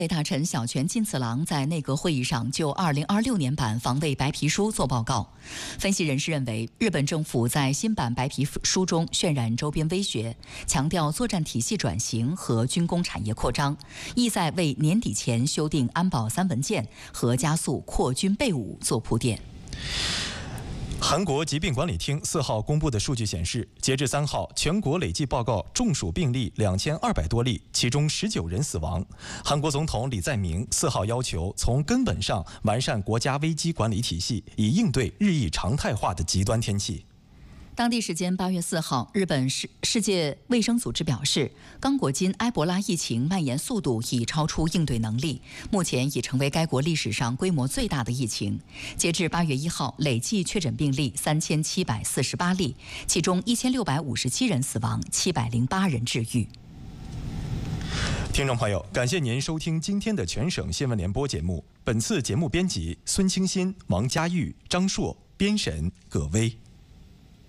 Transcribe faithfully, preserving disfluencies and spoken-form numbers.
卫大臣小泉进次郎在内阁会议上就二零二六年版防卫白皮书作报告。分析人士认为，日本政府在新版白皮书中渲染周边威胁，强调作战体系转型和军工产业扩张，意在为年底前修订安保三文件和加速扩军备武做铺垫。 韩国疾病管理厅四号公布的数据显示，截至三号，全国累计报告中暑病例两千二百多例，其中十九人死亡。韩国总统李在明四号要求从根本上完善国家危机管理体系，以应对日益常态化的极端天气。 当地时间八月四号，日本世世界卫生组织表示，刚果金埃博拉疫情蔓延速度已超出应对能力，目前已成为该国历史上规模最大的疫情。截至八月一号，累计确诊病例三千七百四十八例，其中一千六百五十七人死亡，七百零八人治愈。 听众朋友，感谢您收听今天的全省新闻联播节目。本次节目编辑孙清新、王佳玉、张硕，编审葛威。